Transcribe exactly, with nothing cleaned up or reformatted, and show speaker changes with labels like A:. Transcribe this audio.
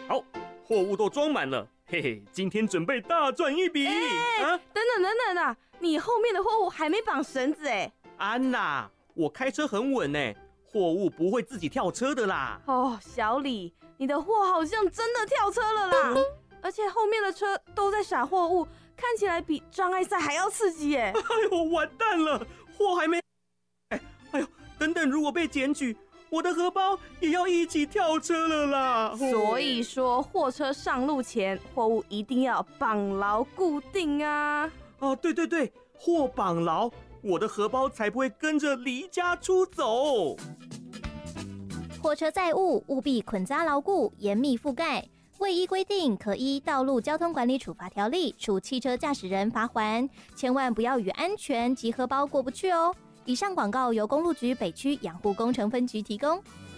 A: 好，货物都装满了，嘿嘿，今天准备大赚一笔。
B: 哎、欸啊，等等等等啊，你后面的货物还没绑绳子哎。
A: 安娜，我开车很稳哎，货物不会自己跳车的啦。
B: 哦，小李，你的货好像真的跳车了啦，嗯、而且后面的车都在撒货物，看起来比障碍赛还要刺激耶。
A: 哎呦，完蛋了，货还没……哎，哎呦，等等，如果被检举，我的荷包也要一起跳车了啦！
B: 所以说，货车上路前，货物一定要绑牢固定啊！
A: 哦，对对对，货绑牢，我的荷包才不会跟着离家出走。
C: 货车载物务必捆扎牢固，严密覆盖。未依规定，可依《道路交通管理处罚条例》处汽车驾驶人罚锾。千万不要与安全及荷包过不去哦。以上广告由公路局北区养护工程分局提供。